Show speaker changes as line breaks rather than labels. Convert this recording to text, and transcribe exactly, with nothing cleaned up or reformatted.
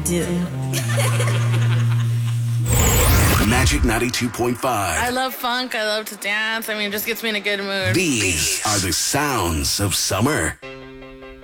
do.
Magic ninety-two point five.
I love funk. I love to dance. I mean, it just gets me in a good mood.
These are the sounds of summer.